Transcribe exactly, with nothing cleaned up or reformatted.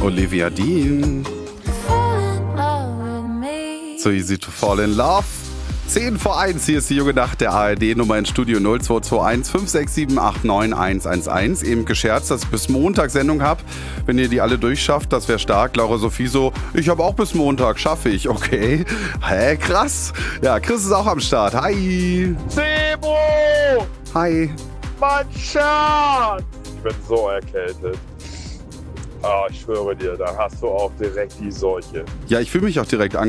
Olivia Dean. So easy to fall in love. zehn vor eins, hier ist die junge Nacht der A R D-Nummer ins Studio null zwei zwei eins fünf sechs sieben acht neun eins eins eins. Eben gescherzt, dass ich bis Montag Sendung habe. Wenn ihr die alle durchschafft, das wäre stark. Laura Sophie so, ich habe auch bis Montag, schaffe ich. Okay. Hä, krass. Ja, Chris ist auch am Start. Hi. Sebo! Hi. Mein Schatz! Ich bin so erkältet. Ah, ich schwöre dir, da hast du auch direkt die Seuche. Ja, ich fühle mich auch direkt an.